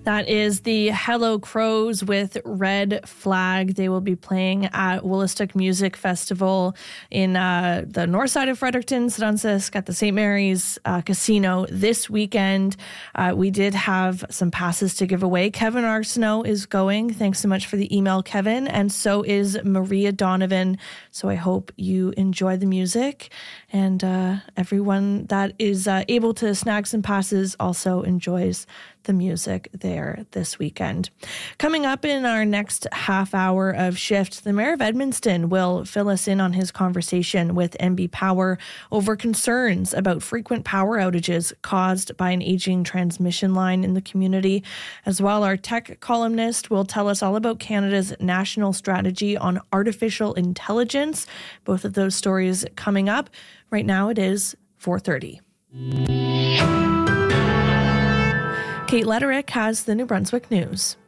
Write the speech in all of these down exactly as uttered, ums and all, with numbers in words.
That is the Hello Crows with Red Flag. They will be playing at Willistook Music Festival in uh, the north side of Fredericton, Sudunsisk, at the Saint Mary's uh, Casino this weekend. Uh, we did have some passes to give away. Kevin Arsenault is going. Thanks so much for the email, Kevin. And so is Maria Donovan. So I hope you enjoy the music. And uh, everyone that is uh, able to snag some passes also enjoys the music there this weekend. Coming up in our next half hour of Shift, the Mayor of Edmundston will fill us in on his conversation with N B Power over concerns about frequent power outages caused by an aging transmission line in the community. As well, our tech columnist will tell us all about Canada's national strategy on artificial intelligence. Both of those stories coming up. Right now it is four thirty. Kate Letterick has the New Brunswick News.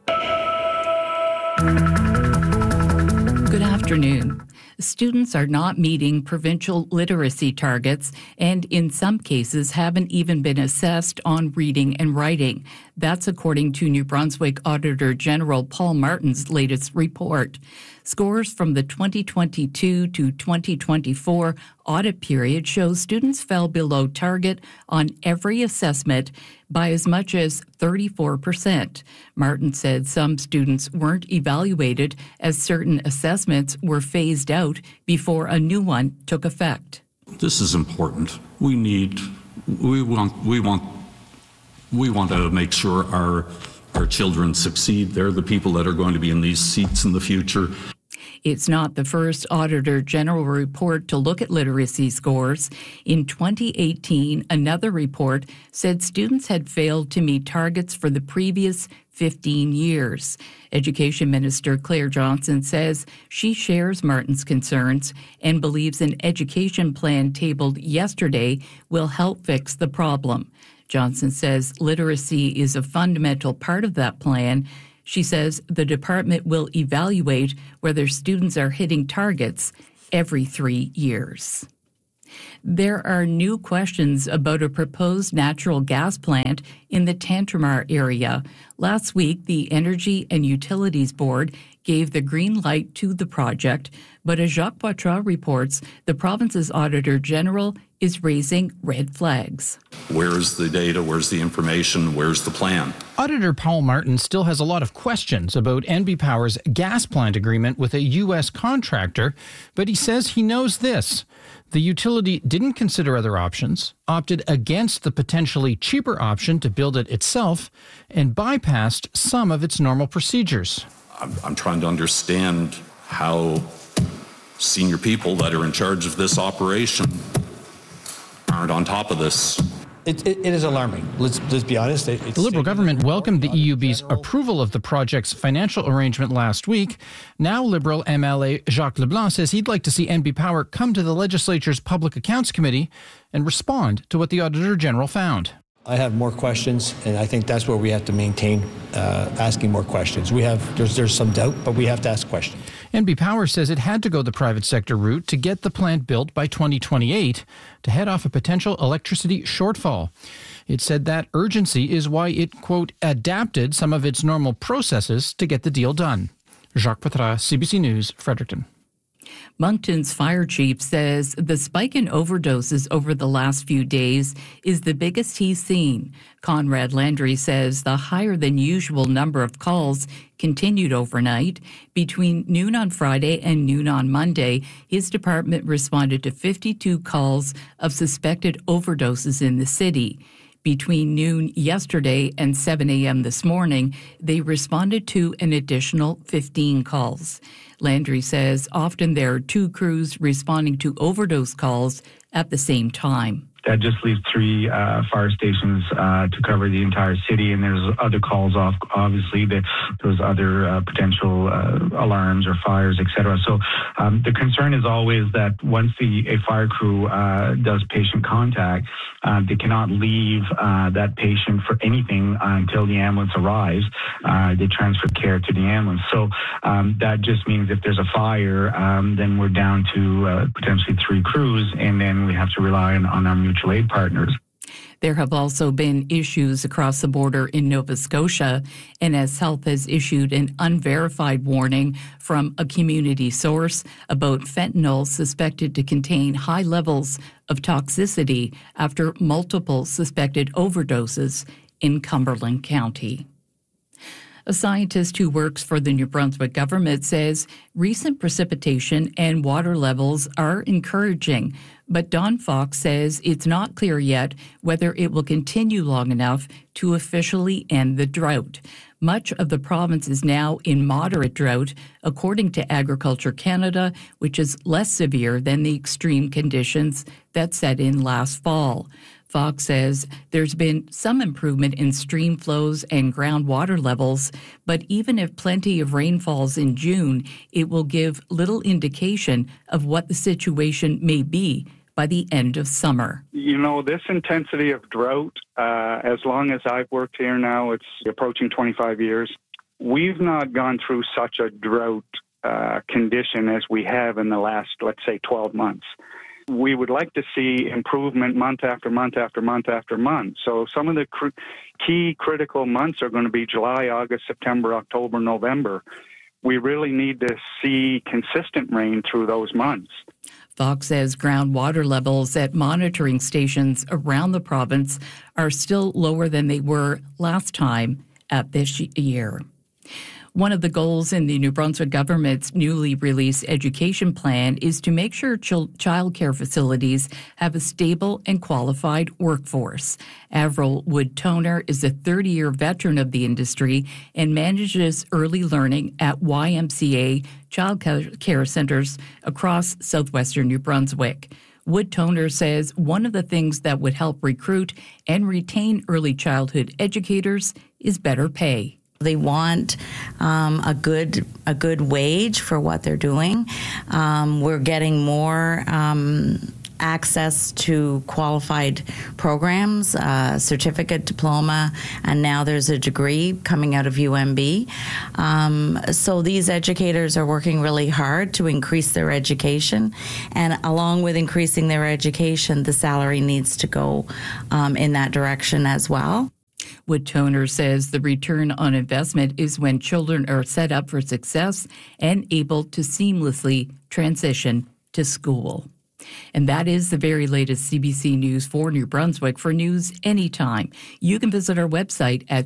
Good afternoon. Students are not meeting provincial literacy targets and in some cases haven't even been assessed on reading and writing. That's according to New Brunswick Auditor General Paul Martin's latest report. Scores from the twenty twenty-two to twenty twenty-four audit period show students fell below target on every assessment by as much as thirty-four percent. Martin said some students weren't evaluated as certain assessments were phased out before a new one took effect. This is important. We need, we want, we want, we want to make sure our our children succeed. They're the people that are going to be in these seats in the future. It's not the first Auditor General report to look at literacy scores. In twenty eighteen, another report said students had failed to meet targets for the previous fifteen years. Education Minister Claire Johnson says she shares Martin's concerns and believes an education plan tabled yesterday will help fix the problem. Johnson says literacy is a fundamental part of that plan. She says the department will evaluate whether students are hitting targets every three years. There are new questions about a proposed natural gas plant in the Tantramar area. Last week, the Energy and Utilities Board gave the green light to the project, but as Jacques Poitras reports, the province's Auditor General is raising red flags. Where's the data? Where's the information? Where's the plan? Auditor Paul Martin still has a lot of questions about N B Power's gas plant agreement with a U S contractor, but he says he knows this. The utility didn't consider other options, opted against the potentially cheaper option to build it itself, and bypassed some of its normal procedures. I'm, I'm trying to understand how senior people that are in charge of this operation aren't on top of this. It, it, it is alarming. Let's, let's be honest. It, the Liberal government welcomed the E U B's approval of the project's financial arrangement last week. Now Liberal M L A Jacques Leblanc says he'd like to see N B Power come to the legislature's Public Accounts Committee and respond to what the Auditor General found. I have more questions, and I think that's where we have to maintain uh, asking more questions. We have there's there's some doubt, but we have to ask questions. N B Power says it had to go the private sector route to get the plant built by twenty twenty-eight to head off a potential electricity shortfall. It said that urgency is why it, quote, adapted some of its normal processes to get the deal done. Jacques Poitras, C B C News, Fredericton. Moncton's fire chief says the spike in overdoses over the last few days is the biggest he's seen. Conrad Landry says the higher than usual number of calls continued overnight. Between noon on Friday and noon on Monday, his department responded to fifty-two calls of suspected overdoses in the city. Between noon yesterday and seven a.m. this morning, they responded to an additional fifteen calls. Landry says often there are two crews responding to overdose calls at the same time. That just leaves three uh, fire stations uh, to cover the entire city, and there's other calls off, obviously, that those other uh, potential uh, alarms or fires, et cetera. So um, the concern is always that once the a fire crew uh, does patient contact, uh, they cannot leave uh, that patient for anything until the ambulance arrives. Uh, they transfer care to the ambulance. So um, that just means if there's a fire, um, then we're down to uh, potentially three crews, and then we have to rely on, on our mutual aid partners. There have also been issues across the border in Nova Scotia, N S Health has issued an unverified warning from a community source about fentanyl suspected to contain high levels of toxicity after multiple suspected overdoses in Cumberland County. A scientist who works for the New Brunswick government says recent precipitation and water levels are encouraging, but Don Fox says it's not clear yet whether it will continue long enough to officially end the drought. Much of the province is now in moderate drought, according to Agriculture Canada, which is less severe than the extreme conditions that set in last fall. Fox says there's been some improvement in stream flows and groundwater levels, but even if plenty of rain falls in June, it will give little indication of what the situation may be by the end of summer. You know, this intensity of drought, uh, as long as I've worked here now, it's approaching twenty-five years, we've not gone through such a drought uh, condition as we have in the last, let's say, twelve months. We would like to see improvement month after month after month after month. So some of the cr- key critical months are going to be July, August, September, October, November. We really need to see consistent rain through those months. Fox says groundwater levels at monitoring stations around the province are still lower than they were last time at this year. One of the goals in the New Brunswick government's newly released education plan is to make sure ch- child care facilities have a stable and qualified workforce. Avril Wood-Toner is a thirty-year veteran of the industry and manages early learning at Y M C A child care centers across southwestern New Brunswick. Wood-Toner says one of the things that would help recruit and retain early childhood educators is better pay. They want um, a good a good wage for what they're doing. Um, we're getting more um, access to qualified programs, uh, certificate, diploma, and now there's a degree coming out of U M B. Um, so these educators are working really hard to increase their education, and along with increasing their education, the salary needs to go um, in that direction as well. Wood-Toner says the return on investment is when children are set up for success and able to seamlessly transition to school. And that is the very latest C B C News for New Brunswick. For news anytime, you can visit our website at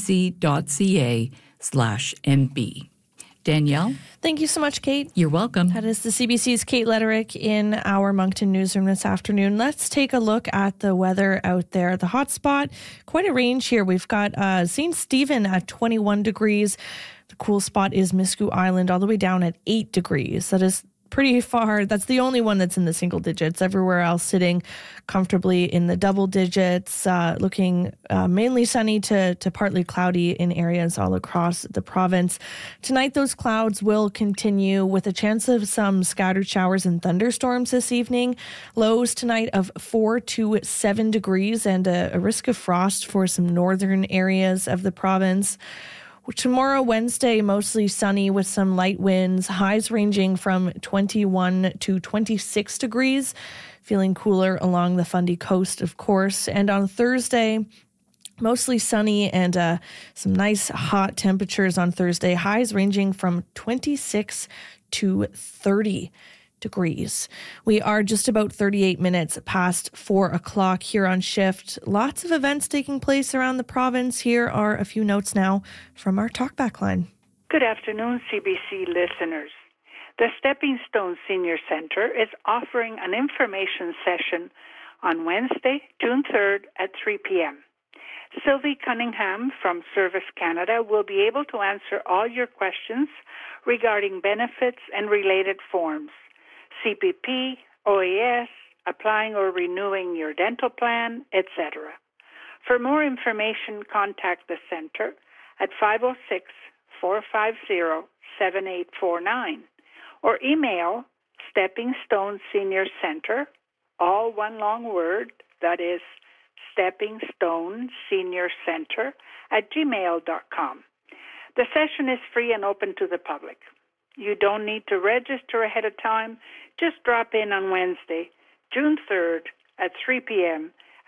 cbc.ca slash NB. Danielle? Thank you so much, Kate. You're welcome. That is the C B C's Kate Letterick in our Moncton newsroom this afternoon. Let's take a look at the weather out there. The hot spot, quite a range here. We've got uh, Saint Stephen at twenty-one degrees. The cool spot is Miscou Island, all the way down at eight degrees. That is pretty far. That's the only one that's in the single digits. Everywhere else sitting comfortably in the double digits, uh, looking uh, mainly sunny to, to partly cloudy in areas all across the province. Tonight, those clouds will continue with a chance of some scattered showers and thunderstorms this evening. Lows tonight of four to seven degrees and a, a risk of frost for some northern areas of the province. Tomorrow, Wednesday, mostly sunny with some light winds, highs ranging from twenty-one to twenty-six degrees, feeling cooler along the Fundy Coast, of course. And on Thursday, mostly sunny and uh, some nice hot temperatures on Thursday, highs ranging from twenty-six to thirty degrees. We are just about thirty-eight minutes past four o'clock here on Shift. Lots of events taking place around the province. Here are a few notes now from our talkback line. Good afternoon, C B C listeners. The Stepping Stone Senior Centre is offering an information session on Wednesday, June third at three p.m. Sylvie Cunningham from Service Canada will be able to answer all your questions regarding benefits and related forms. C P P, O A S, applying or renewing your dental plan, et cetera. For more information, contact the Centre at five oh six, four five zero, seven eight four nine or email Stepping Stone Senior Centre, all one long word, that is Stepping Stone Senior Centre at gmail dot com. The session is free and open to the public. You don't need to register ahead of time. Just drop in on Wednesday, June third at three p.m.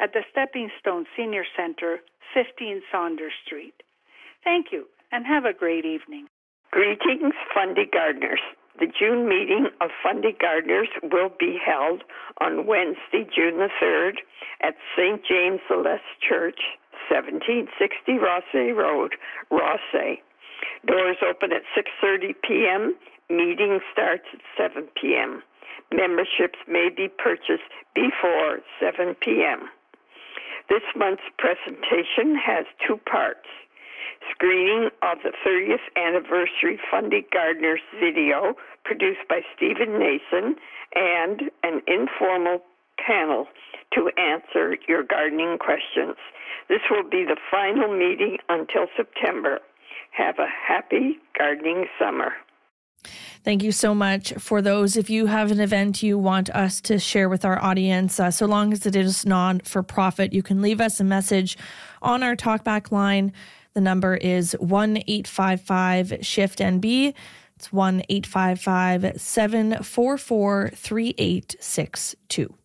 at the Stepping Stone Senior Center, fifteen Saunders Street. Thank you, and have a great evening. Greetings, Fundy Gardeners. The June meeting of Fundy Gardeners will be held on Wednesday, June the third, at Saint James the Less Church, seventeen sixty Rossay Road, Rossay. Doors open at six thirty p.m. Meeting starts at seven p.m. Memberships may be purchased before seven p.m. This month's presentation has two parts. Screening of the thirtieth anniversary Fundy Gardeners video produced by Stephen Nason and an informal panel to answer your gardening questions. This will be the final meeting until September. Have a happy gardening summer. Thank you so much for those. If you have an event you want us to share with our audience, uh, so long as it is non-for-profit, you can leave us a message on our talkback line. The number is one eight five five shift N B. It's one eight five five seven four four three eight six two.